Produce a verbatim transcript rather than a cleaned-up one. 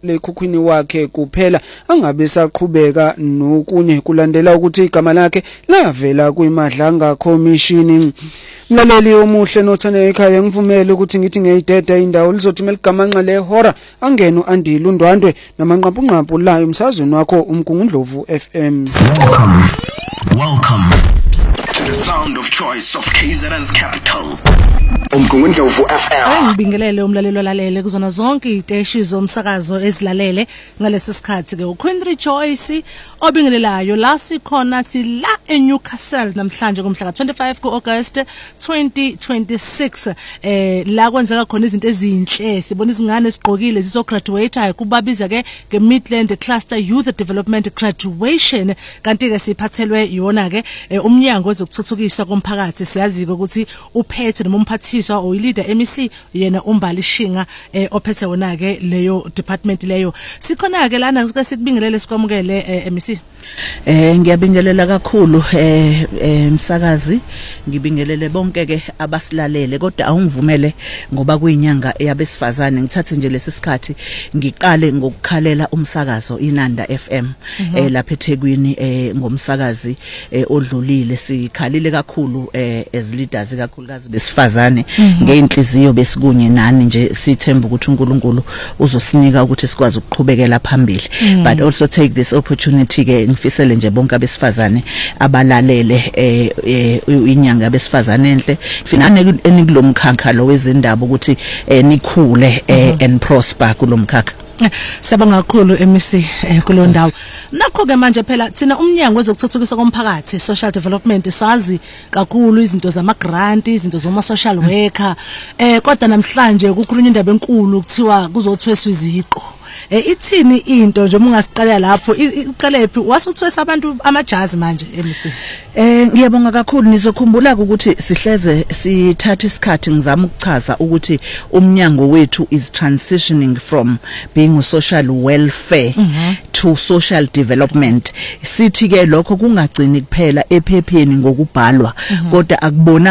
lekhukhwini wakhe kuphela angabe saqhubeka nokunye kulandela ukuthi igama lakhe lavela kwimadlanga commission. Mlaleli omuhle nothane ekhaya ngivumela ukuthi ngithi ngiyideda indawo lizothi meligamanqa lehora angeno Andile uNdwandwe namanqaphu la emsazweni wakho uMgungundlovu F M. Welcome. Welcome to the sound of choice of K Z N's capital. Umgungundlovu F M. Ngibingelele umlalelo olalele kuzona zonke iziteshi zomsakazo ezilalele ngalesi sikhathi ke uQueen Choice obingelelayo la sikhona sila eNewcastle namhlanje kumhla ka twenty-five kuAugust twenty twenty-six eh la kwenzeka khona izinto ezinhle sibona izingane esigqokile ziso graduate kubabiza ke ke Midland Cluster Youth Development Graduation kanti ke siphathelwe yona ke umnyango wezokuthuthukiswa komphakathi siyazi ukuthi uphethe noma umphathiswa o leader M C yena uMbali Shinga eh ophethe wona ke leyo department leyo sikhona ke lana sike sikubingelele sikwamukele M C. Eh ngiyabingelela kakhulu eh umsakazi ngibingelele bonke ke abasilalele kodwa awungivumele ngoba kuyinyanga yabesifazane ngithathe nje lesisikhathi ngiqale ngokukhalela umsakazo Inanda F M eh lapha eThekwini eh ngomsakazi odlulile sikhalile kakhulu eh as leaders kakhulukazi besifazane ngeinhliziyo besikunye nani nje sithemba ukuthi uNkulunkulu uzosinika ukuthi sikwazi ukuqhubekela phambili but also take this opportunity ke ngifisele nje bonke abesifazane abalalele eh inyanga abesifazane enhle finane enikulomkhakha lo wezindaba ukuthi nikhule and prosper kulomkhakha. Siyabonga kakhulu M C kulo ndawo. Nakho ke manje phela thina umnyango wezokuthuthukiswa komphakathi social development sazi kakhulu izinto zama grant izinto zoma social worker eh kodwa namhlanje kukhulunywa indaba enkulu kuthiwa kuzothweswa iziqo. Eh ithini into nje ungasiqala lapho iqalephi wasuthwesa abantu amajazi manje M C. Eh ngiyabonga kakhulu nizokhumbula ukuthi sihleze sithatha isikhathi ngizama ukuchaza ukuthi umnyango wethu is transitioning from being a social welfare mm -hmm. to social development. Sithi ke lokho kungagcini kuphela ephepheni ngokubhalwa mm -hmm. kodwa akubona